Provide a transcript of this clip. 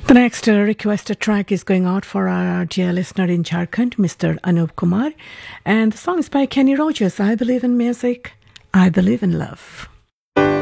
The next requested track is going out for our dear listener in Jharkhand, Mr. Anup Kumar. And the song is by Kenny Rogers. I believe in music. I believe in love.